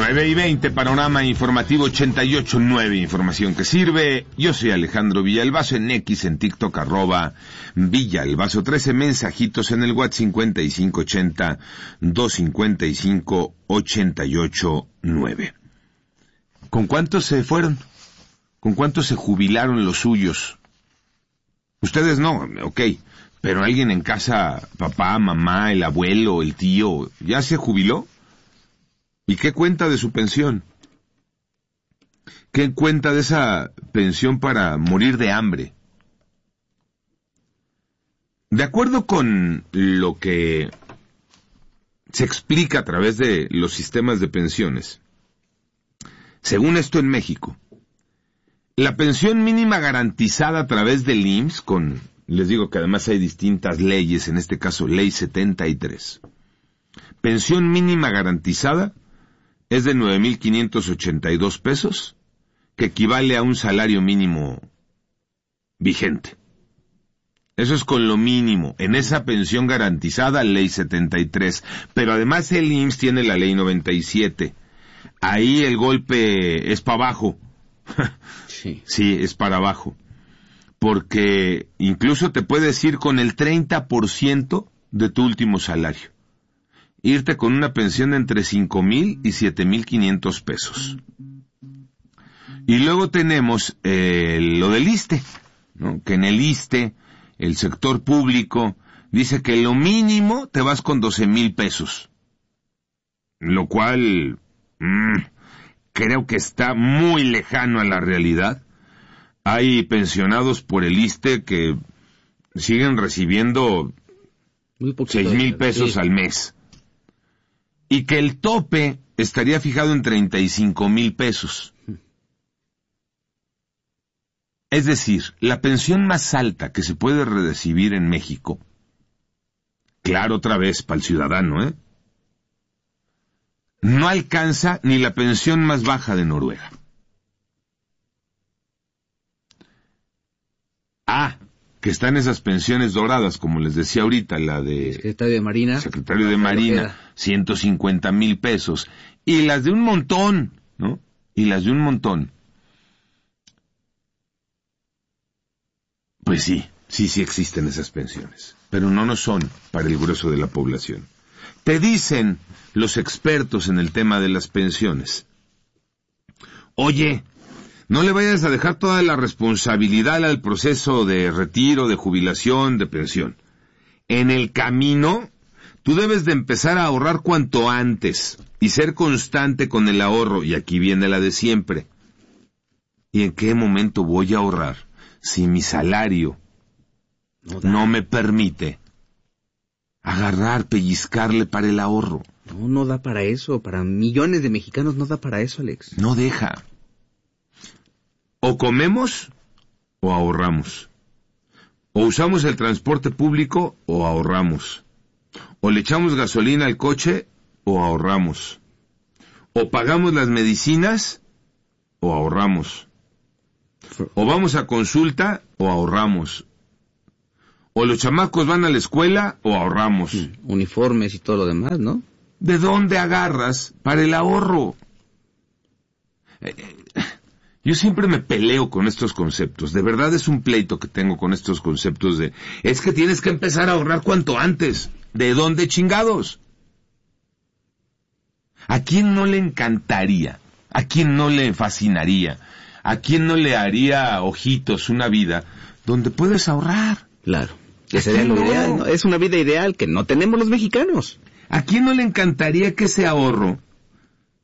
9:20, panorama informativo 88.9, información que sirve. Yo soy Alejandro Villalbazo, en X, en TikTok, @Villalbazo 13, mensajitos en el WhatsApp 5580-255-889. ¿Con cuántos se fueron? ¿Con cuántos se jubilaron los suyos? Ustedes no, ok, pero alguien en casa, papá, mamá, el abuelo, el tío, ¿ya se jubiló? ¿Y qué cuenta de su pensión? ¿Qué cuenta de esa pensión para morir de hambre? De acuerdo con lo que se explica a través de los sistemas de pensiones, según esto en México, la pensión mínima garantizada a través del IMSS, les digo que además hay distintas leyes, en este caso Ley 73, pensión mínima garantizada es de 9,582 pesos, que equivale a un salario mínimo vigente. Eso es con lo mínimo, en esa pensión garantizada, Ley 73. Pero además el IMSS tiene la Ley 97. Ahí el golpe es para abajo. Sí. Sí, es para abajo. Porque incluso te puedes ir con el 30% de tu último salario. Irte con una pensión de entre 5,000 y 7,500 pesos. Y luego tenemos lo del ISSSTE, ¿no? Que en el ISSSTE, el sector público, dice que lo mínimo te vas con 12,000 pesos. Lo cual, creo que está muy lejano a la realidad. Hay pensionados por el ISSSTE que siguen recibiendo 6,000 pesos al mes. Y que el tope estaría fijado en 35,000 pesos. Es decir, la pensión más alta que se puede recibir en México, claro, otra vez para el ciudadano, no alcanza ni la pensión más baja de Noruega. Que están esas pensiones doradas, como les decía ahorita, la de Secretario de Marina. Secretario de Marina, 150,000 pesos. Y las de un montón, ¿no? Y las de un montón. Pues sí existen esas pensiones, pero no son para el grueso de la población. Te dicen los expertos en el tema de las pensiones: oye, no le vayas a dejar toda la responsabilidad al proceso de retiro, de jubilación, de pensión. En el camino, tú debes de empezar a ahorrar cuanto antes y ser constante con el ahorro. Y aquí viene la de siempre. ¿Y en qué momento voy a ahorrar si mi salario no me permite agarrar, pellizcarle para el ahorro? No da para eso. Para millones de mexicanos no da para eso, Alex. No deja. O comemos o ahorramos. O usamos el transporte público o ahorramos. O le echamos gasolina al coche o ahorramos. O pagamos las medicinas o ahorramos. O vamos a consulta o ahorramos. O los chamacos van a la escuela o ahorramos. Uniformes y todo lo demás, ¿no? ¿De dónde agarras para el ahorro? Yo siempre me peleo con estos conceptos. De verdad es un pleito que tengo con estos conceptos de... Es que tienes que empezar a ahorrar cuanto antes. ¿De dónde chingados? ¿A quién no le encantaría? ¿A quién no le fascinaría? ¿A quién no le haría ojitos una vida donde puedes ahorrar? Claro. Que sería lo ideal, ¿no? Es una vida ideal que no tenemos los mexicanos. ¿A quién no le encantaría que ese ahorro